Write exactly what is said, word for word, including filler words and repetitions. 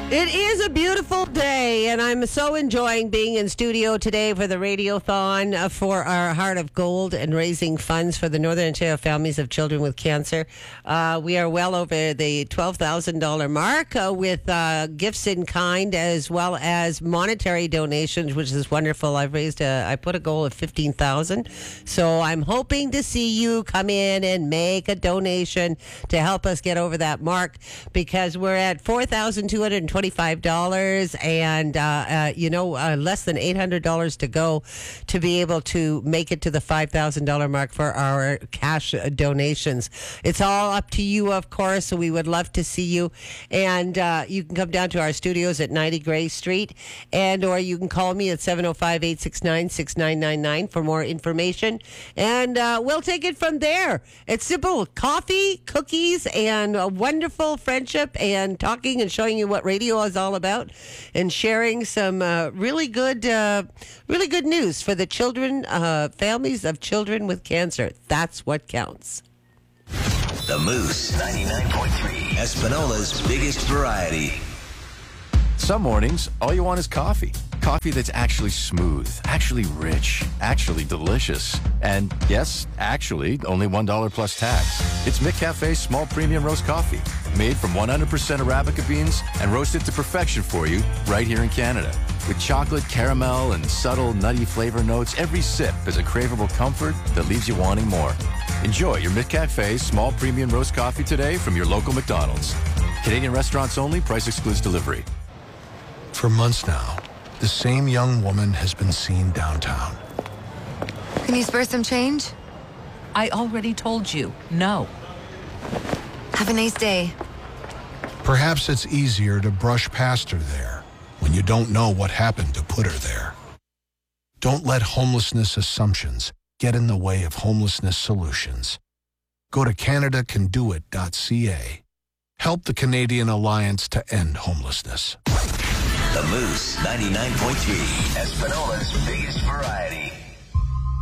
It is a beautiful day, and I'm so enjoying being in studio today for the Radiothon uh, for our Heart of Gold and raising funds for the Northern Ontario families of children with cancer. Uh, we are well over the twelve thousand dollars mark uh, with uh, gifts in kind as well as monetary donations, which is wonderful. I've raised a, I put a goal of fifteen thousand dollars, so I'm hoping to see you come in and make a donation to help us get over that mark, because we're at four thousand two hundred twenty-five dollars and, uh, uh, you know, uh, less than eight hundred dollars to go to be able to make it to the five thousand dollars mark for our cash donations. It's all up to you, of course, so we would love to see you. And uh, you can come down to our studios at ninety Gray Street, and or you can call me at seven oh five, eight six nine, six nine nine nine for more information. And uh, we'll take it from there. It's simple. Coffee, cookies, and a wonderful friendship, and talking and showing you what radio is all about, and sharing some uh, really good uh, really good news for the children, uh, families of children with cancer. That's what counts. The Moose ninety-nine point three, Espinola's biggest variety. Some mornings, all you want is coffee. Coffee that's actually smooth, actually rich, actually delicious. And yes, actually, only one dollar plus tax. It's McCafe's small premium roast coffee, made from one hundred percent Arabica beans and roasted to perfection for you right here in Canada. With chocolate, caramel, and subtle nutty flavor notes, every sip is a craveable comfort that leaves you wanting more. Enjoy your McCafe small premium roast coffee today from your local McDonald's. Canadian restaurants only. Price excludes delivery. For months now, the same young woman has been seen downtown. Can you spare some change? I already told you, no. Have a nice day. Perhaps it's easier to brush past her there when you don't know what happened to put her there. Don't let homelessness assumptions get in the way of homelessness solutions. Go to canada can do it dot c a. Help the Canadian Alliance to End Homelessness. The Moose ninety-nine point three, Espinola's biggest variety.